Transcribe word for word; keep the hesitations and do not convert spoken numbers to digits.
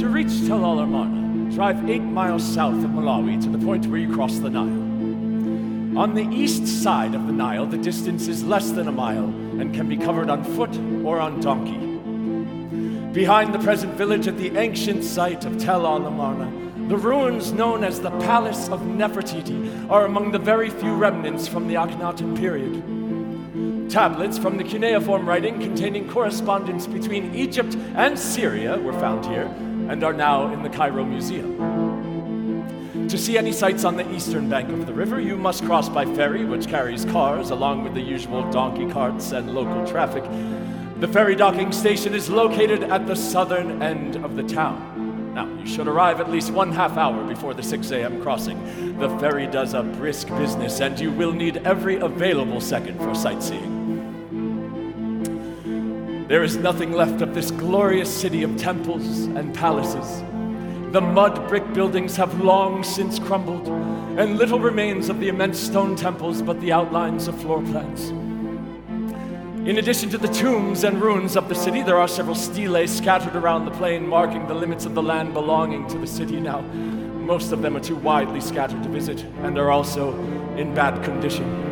To reach Tel Al Amarna, drive eight miles south of Malawi to the point where you cross the Nile. On the east side of the Nile, the distance is less than a mile and can be covered on foot or on donkey. Behind the present village at the ancient site of Tel Al Amarna, the ruins known as the Palace of Nefertiti are among the very few remnants from the Akhenaten period. Tablets from the cuneiform writing containing correspondence between Egypt and Syria were found here and are now in the Cairo Museum. To see any sights on the eastern bank of the river, you must cross by ferry, which carries cars along with the usual donkey carts and local traffic. The ferry docking station is located at the southern end of the town. Now, you should arrive at least one half hour before the six a.m. crossing. The ferry does a brisk business, and you will need every available second for sightseeing. There is nothing left of this glorious city of temples and palaces. The mud brick buildings have long since crumbled, and little remains of the immense stone temples but the outlines of floor plans. In addition to the tombs and ruins of the city, there are several stelae scattered around the plain, marking the limits of the land belonging to the city now. Most of them are too widely scattered to visit and are also in bad condition.